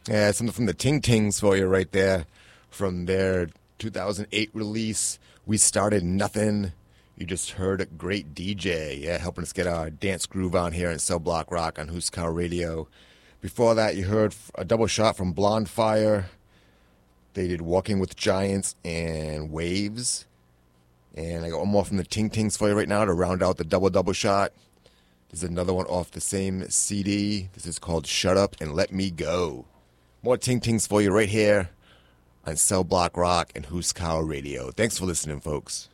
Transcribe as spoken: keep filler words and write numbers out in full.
Yeah, something from the Ting Tings for you right there. From their two thousand eight release, We Started Nothing. You just heard a great D J, yeah, helping us get our dance groove on here in Cell Block Rock on Huskar Radio. Before that, you heard a double shot from Blonde Fire. They did Walking with Giants and Waves. And I got one more from the Ting Tings for you right now to round out the double double shot. There's another one off the same C D. This is called Shut Up and Let Me Go. More Ting Tings for you right here on Cell Block Rock and Huskar Radio. Thanks for listening, folks.